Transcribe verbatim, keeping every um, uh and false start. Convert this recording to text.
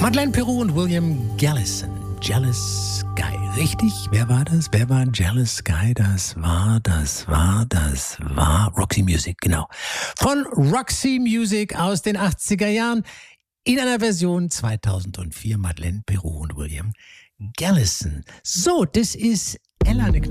Madeleine Peru und William Gallison. Jealous Sky. Richtig? Wer war das? Wer war Jealous Sky? Das war, das war, das war Roxy Music, genau. Von Roxy Music aus den achtziger Jahren in einer Version zweitausendvier. Madeleine Peru und William Gallison. So, das ist Ella, eine